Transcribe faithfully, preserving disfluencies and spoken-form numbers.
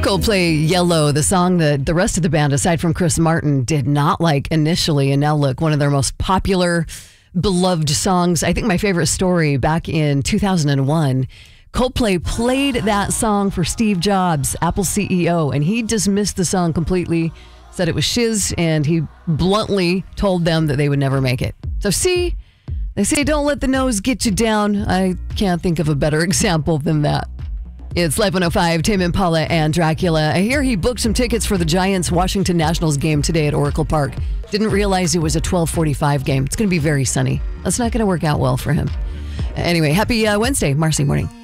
Coldplay Yellow, the song that the rest of the band, aside from Chris Martin, did not like initially. And now look, one of their most popular, beloved songs. I think my favorite story back in two thousand one, Coldplay played that song for Steve Jobs, Apple C E O, and he dismissed the song completely, said it was shiz, and he bluntly told them that they would never make it. So see, they say don't let the nose get you down. I can't think of a better example than that. It's Live one oh five, Tame Impala and Dracula. I hear he booked some tickets for the Giants-Washington Nationals game today at Oracle Park. Didn't realize it was a twelve forty-five game. It's going to be very sunny. That's not going to work out well for him. Anyway, happy uh, Wednesday, Marcy morning.